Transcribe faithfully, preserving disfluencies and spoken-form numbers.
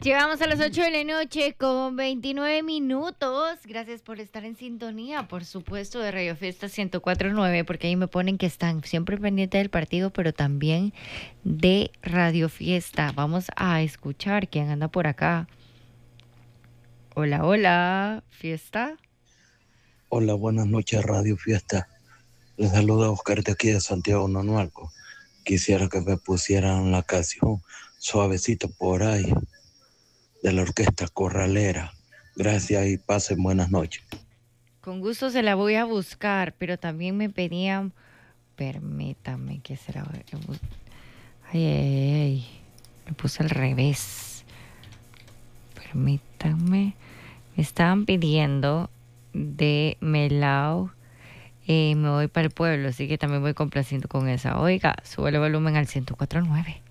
Llegamos a las ocho de la noche con veintinueve minutos. Gracias por estar en sintonía, por supuesto, de Radio Fiesta ciento cuatro punto nueve, porque ahí me ponen que están siempre pendientes del partido, pero también de Radio Fiesta. Vamos a escuchar quién anda por acá. Hola, hola, Fiesta. Hola, buenas noches, Radio Fiesta. Les saluda Oscar de aquí de Santiago Nonualco. Quisiera que me pusieran la canción Suavecito por ahí, de la orquesta Corralera. Gracias y pasen buenas noches. Con gusto se la voy a buscar, pero también me pedían, permítame, ¿qué será? Ay, ay, ay, me puse al revés. Permítanme. Me estaban pidiendo de Melao, eh, me voy para el pueblo, así que también voy complaciendo con esa. Oiga, sube el volumen al ciento cuatro punto nueve.